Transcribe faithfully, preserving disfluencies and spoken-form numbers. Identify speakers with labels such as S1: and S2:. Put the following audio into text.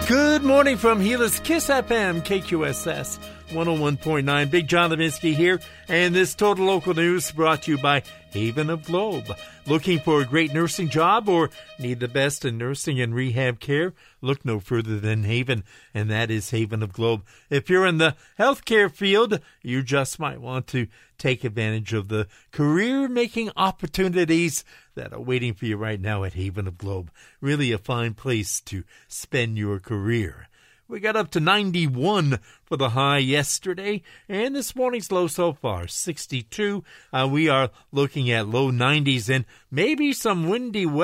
S1: Good morning from Gila's Kiss F M, K Q S S one oh one point nine. Big John Levinsky here, and this Total Local News brought to you by Haven of Globe. Looking for a great nursing job or need the best in nursing and rehab care? Look no further than Haven, and that is Haven of Globe. If you're in the healthcare field, you just might want to take advantage of the career-making opportunities that are waiting for you right now at Haven of Globe. Really a fine place to spend your career. We got up to ninety-one for the high yesterday, and this morning's low so far, sixty-two. Uh, we are looking at low nineties and maybe some windy weather.